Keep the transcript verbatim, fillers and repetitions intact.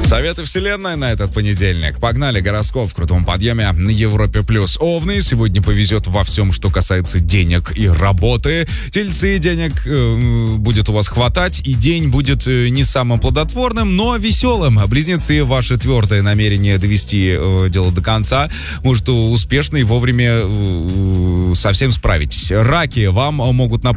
Советы вселенной на этот понедельник. Погнали, гороскоп в крутом подъеме на Европе+. Овны, сегодня повезет во всем, что касается денег и работы. Тельцы, денег э, будет у вас хватать, и день будет э, не самым плодотворным, но веселым. Близнецы, ваше твердое намерение довести э, дело до конца может успешно и вовремя э, совсем справитесь. Раки, вам могут напомнить